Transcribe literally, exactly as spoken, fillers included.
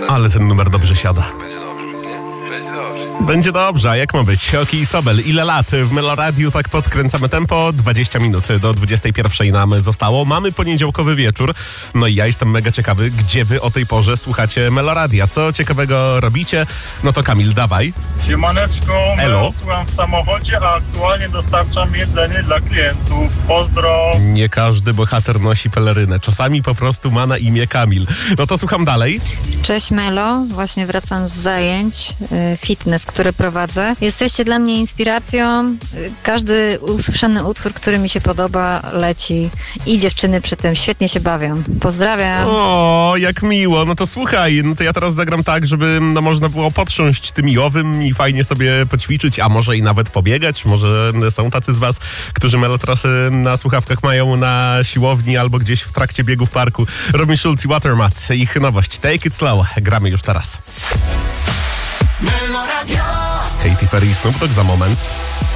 Ale ten numer dobrze siada. Będzie dobrze, nie? Będzie dobrze. Będzie dobrze, a jak ma być? Oki i Sobel, ile lat w Meloradiu tak podkręcamy tempo? dwadzieścia minut do dwudziestej pierwszej nam zostało. Mamy poniedziałkowy wieczór, no i ja jestem mega ciekawy, gdzie wy o tej porze słuchacie Meloradia. Co ciekawego robicie? No to Kamil, dawaj. Siemaneczko, Elo. słucham w samochodzie, a aktualnie dostarczam jedzenie dla klientów. Pozdro! Nie każdy bohater nosi pelerynę. Czasami po prostu ma na imię Kamil. No to słucham dalej. Cześć Melo, właśnie wracam z zajęć y, fitness, które prowadzę. Jesteście dla mnie inspiracją. Y, Każdy usłyszany utwór, który mi się podoba, leci i dziewczyny przy tym świetnie się bawią. Pozdrawiam. O, jak miło. No to słuchaj, no to ja teraz zagram tak, żeby no, można było potrząść tym i owym i fajnie sobie poćwiczyć, a może i nawet pobiegać. Może są tacy z was, którzy melotrasy na słuchawkach mają na siłowni albo gdzieś w trakcie biegu w parku. Robin Schulz i Watermat. Ich nowość Take It Slow. Gramy już teraz. Katy Perry i Snoop Dogg za moment.